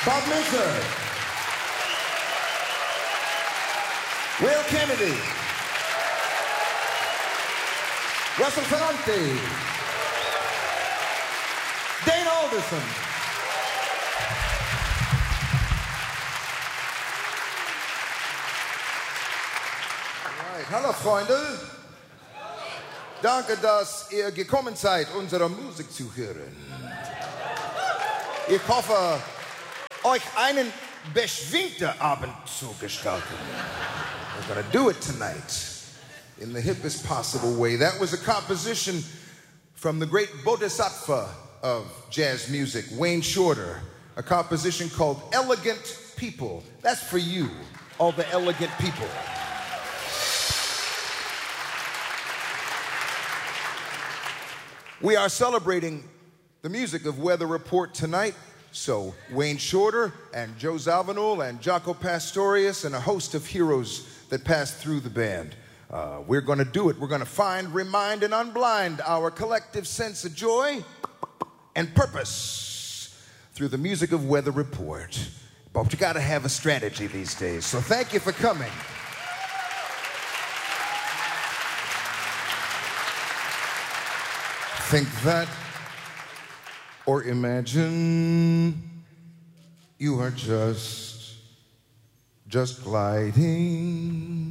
Bob Mitchell, Will Kennedy, Russell Ferrante, Dane Alderson, right. Hallo Freunde, danke, dass ihr gekommen seid, unsere Musik zu hören. Ich hoffe, euch einen beschwingten Abend zu gestalten. We're gonna do it tonight in the hippest possible way. That was a composition from the great bodhisattva of jazz music, Wayne Shorter, a composition called Elegant People. That's for you, all the elegant people. We are celebrating the music of Weather Report tonight. So Wayne Shorter and Joe Zawinul and Jaco Pastorius and a host of heroes that passed through the band. We're going to do it. We're going to find, remind, and unblind our collective sense of joy and purpose through the music of Weather Report. But you got to have a strategy these days. So thank you for coming. Think that, or imagine you are just gliding